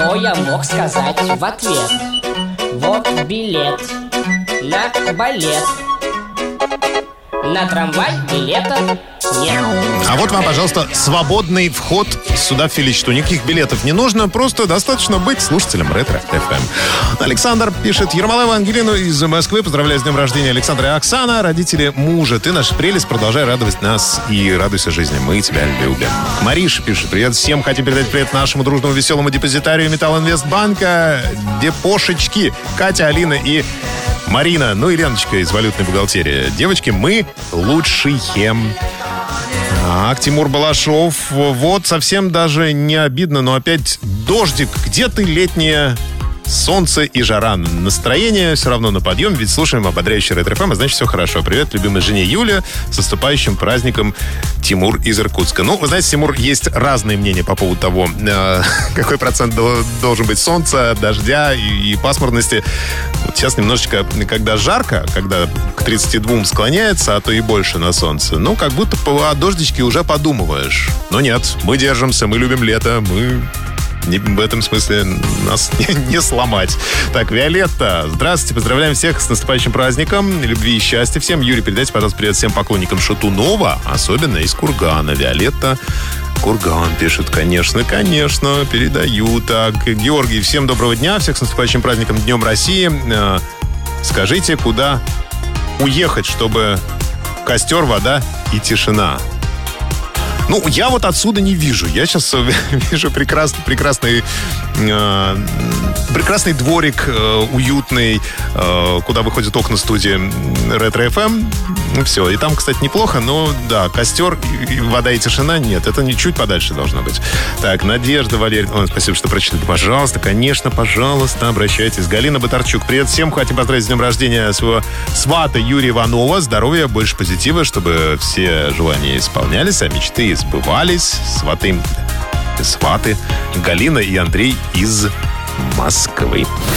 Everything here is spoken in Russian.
что я мог сказать в ответ? Вот билет на балет. На трамвай билета нет. А вот вам, пожалуйста, свободный вход сюда, в Филичту. Никаких билетов не нужно, просто достаточно быть слушателем Ретро-ФМ. Александр пишет: Ермолаева Ангелину из Москвы. Поздравляю с днем рождения Александра и Оксана, родители мужа. Ты наша прелесть, продолжай радовать нас и радуйся жизни. Мы тебя любим. Мариша пишет: привет всем. Хотим передать привет нашему дружному веселому депозитарию Металлинвестбанка. Депошечки. Катя, Алина и Марина, ну и Леночка из валютной бухгалтерии. Девочки, мы лучшие. Так, Тимур Балашов. Вот, совсем даже не обидно, но опять дождик. Где ты, летнее солнце и жара? Настроение все равно на подъем, ведь слушаем ободряющий Ретро-ФМ, а значит, все хорошо. Привет, любимой жене Юля, с наступающим праздником, Тимур из Иркутска. Ну, вы знаете, Тимур, есть разные мнения по поводу того, какой процент должен быть солнца, дождя и пасмурности. Вот сейчас немножечко, когда жарко, когда к 32 склоняется, а то и больше на солнце, ну, как будто о дождичке уже подумываешь. Но нет, мы держимся, мы любим лето, мы... в этом смысле нас не сломать. Так, Виолетта, здравствуйте, поздравляем всех с наступающим праздником, любви и счастья всем. Юрий, передайте, пожалуйста, привет всем поклонникам Шатунова, особенно из Кургана. Виолетта, Курган пишет, конечно, передаю. Так, Георгий, всем доброго дня, всех с наступающим праздником, Днем России. Скажите, куда уехать, чтобы костер, вода и тишина? Ну, я вот отсюда не вижу. Я сейчас вижу прекрасный дворик, уютный, куда выходят окна студии Ретро-ФМ. Все. И там, кстати, неплохо, но, да, костер, вода и тишина нет. Это не чуть подальше должно быть. Так, Надежда Валерьевна. Спасибо, что прочитали. Пожалуйста, конечно, пожалуйста, обращайтесь. Галина Батарчук. Привет всем. Хотим поздравить с днем рождения своего свата Юрия Иванова. Здоровья, больше позитива, чтобы все желания исполнялись, а мечты сбывались. Сваты Галина и Андрей из Москвы.